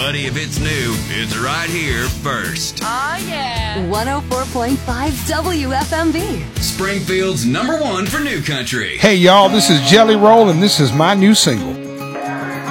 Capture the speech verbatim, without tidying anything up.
Buddy, if it's new, it's right here first. Oh, yeah. one oh four point five W F M V. Springfield's number one for new country. Hey, y'all, this is Jelly Roll, and this is my new single.